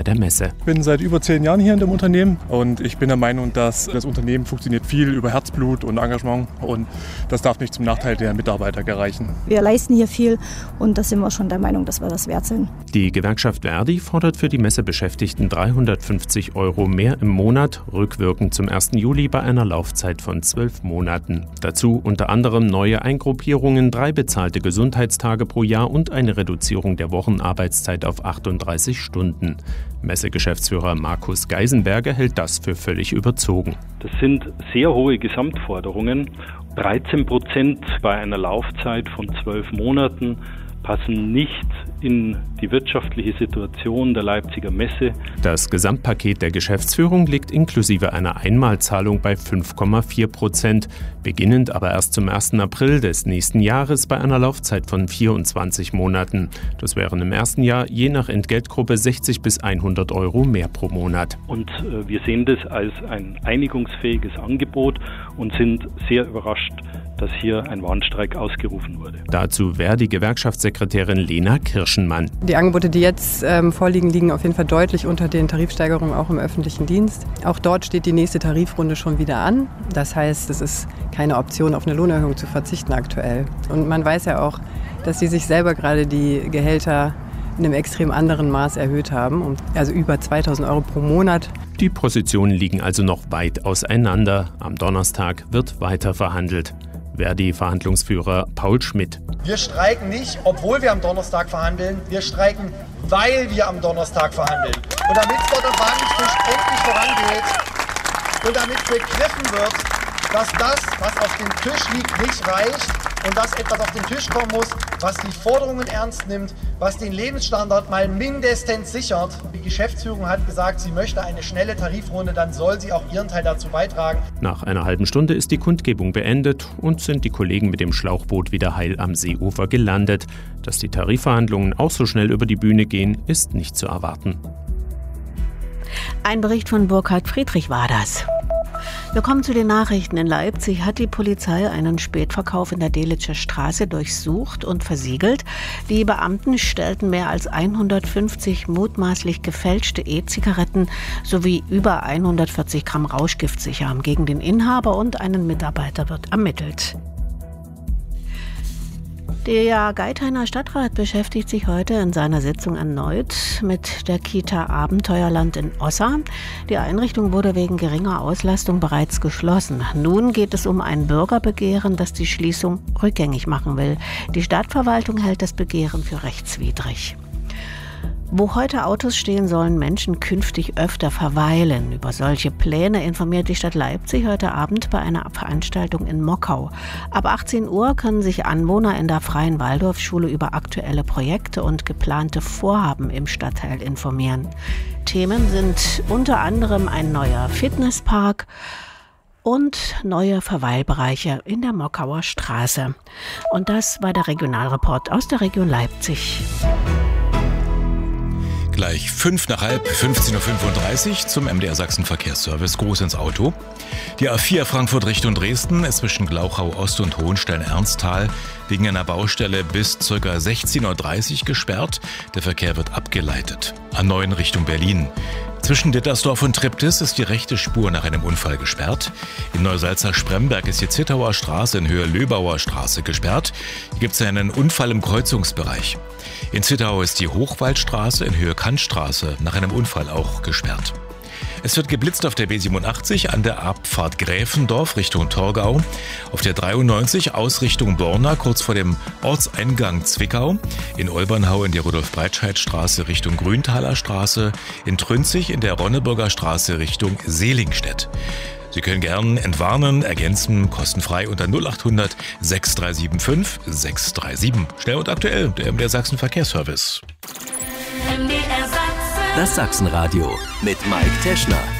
der Messe. Ich bin seit über 10 Jahren hier in dem Unternehmen und ich bin der Meinung, dass das Unternehmen funktioniert viel über Herzblut und Engagement und das darf nicht zum Nachteil der Mitarbeiter gereichen. Wir leisten hier viel und da sind wir schon der Meinung, dass wir das wert sind. Die Gewerkschaft Verdi fordert für die Messebeschäftigten 350 € mehr im Monat, rückwirkend zum 1. Juli bei einer Laufzeit von 12 Monaten. Dazu unter anderem neue Eingruppierungen, 3 bezahlte Gesundheitstage pro Jahr und eine Reduzierung der Wochenarbeitszeit auf 38 Stunden. Messegeschäftsführer Markus Geisenberger hält das für völlig überzogen. Das sind sehr hohe Gesamtforderungen. 13% bei einer Laufzeit von 12 Monaten passen nicht in die wirtschaftliche Situation der Leipziger Messe. Das Gesamtpaket der Geschäftsführung liegt inklusive einer Einmalzahlung bei 5,4%, beginnend aber erst zum 1. April des nächsten Jahres bei einer Laufzeit von 24 Monaten. Das wären im ersten Jahr je nach Entgeltgruppe 60 bis 100 € mehr pro Monat. Und wir sehen das als ein einigungsfähiges Angebot und sind sehr überrascht, dass hier ein Warnstreik ausgerufen wurde. Dazu wäre die Gewerkschaftssekretärin Lena Kirschenmann. Die Angebote, die jetzt vorliegen, liegen auf jeden Fall deutlich unter den Tarifsteigerungen auch im öffentlichen Dienst. Auch dort steht die nächste Tarifrunde schon wieder an. Das heißt, es ist keine Option, auf eine Lohnerhöhung zu verzichten aktuell. Und man weiß ja auch, dass sie sich selber gerade die Gehälter in einem extrem anderen Maß erhöht haben, also über 2.000 € pro Monat. Die Positionen liegen also noch weit auseinander. Am Donnerstag wird weiter verhandelt. Verdi-Verhandlungsführer Paul Schmidt. Wir streiken nicht, obwohl wir am Donnerstag verhandeln. Wir streiken, weil wir am Donnerstag verhandeln. Und damit es dort am Verhandlungstisch endlich vorangeht und damit begriffen wird, dass das, was auf dem Tisch liegt, nicht reicht und dass etwas auf den Tisch kommen muss, was die Forderungen ernst nimmt, was den Lebensstandard mal mindestens sichert. Die Geschäftsführung hat gesagt, sie möchte eine schnelle Tarifrunde, dann soll sie auch ihren Teil dazu beitragen. Nach einer halben Stunde ist die Kundgebung beendet und sind die Kollegen mit dem Schlauchboot wieder heil am Seeufer gelandet. Dass die Tarifverhandlungen auch so schnell über die Bühne gehen, ist nicht zu erwarten. Ein Bericht von Burkhard Friedrich war das. Wir kommen zu den Nachrichten. In Leipzig hat die Polizei einen Spätverkauf in der Delitzscher Straße durchsucht und versiegelt. Die Beamten stellten mehr als 150 mutmaßlich gefälschte E-Zigaretten sowie über 140 Gramm Rauschgift sicher. Gegen den Inhaber und einen Mitarbeiter wird ermittelt. Der Geithainer Stadtrat beschäftigt sich heute in seiner Sitzung erneut mit der Kita Abenteuerland in Ossa. Die Einrichtung wurde wegen geringer Auslastung bereits geschlossen. Nun geht es um ein Bürgerbegehren, das die Schließung rückgängig machen will. Die Stadtverwaltung hält das Begehren für rechtswidrig. Wo heute Autos stehen, sollen Menschen künftig öfter verweilen. Über solche Pläne informiert die Stadt Leipzig heute Abend bei einer Veranstaltung in Mockau. Ab 18 Uhr können sich Anwohner in der Freien Waldorfschule über aktuelle Projekte und geplante Vorhaben im Stadtteil informieren. Themen sind unter anderem ein neuer Fitnesspark und neue Verweilbereiche in der Mockauer Straße. Und das war der Regionalreport aus der Region Leipzig. Gleich 5:05, 15:35 Uhr zum MDR Sachsen Verkehrsservice. Gruß ins Auto. Die A4 Frankfurt Richtung Dresden ist zwischen Glauchau Ost und Hohenstein-Ernsthal wegen einer Baustelle bis ca. 16:30 Uhr gesperrt. Der Verkehr wird abgeleitet. A9 Richtung Berlin. Zwischen Dittersdorf und Triptis ist die rechte Spur nach einem Unfall gesperrt. In Neusalza-Spremberg ist die Zittauer Straße in Höhe Löbauer Straße gesperrt. Hier gibt es einen Unfall im Kreuzungsbereich. In Zittau ist die Hochwaldstraße in Höhe Kantstraße nach einem Unfall auch gesperrt. Es wird geblitzt auf der B87 an der Abfahrt Gräfendorf Richtung Torgau, auf der 93 Ausrichtung Borna kurz vor dem Ortseingang Zwickau, in Olbernhau in der Rudolf-Breitscheid-Straße Richtung Grüntaler Straße, in Trünzig in der Ronneburger Straße Richtung Selingstedt. Sie können gern entwarnen, ergänzen, kostenfrei unter 0800 6375 637. Schnell und aktuell, der MDR Sachsen Verkehrsservice. Das Sachsenradio mit Mike Teschner.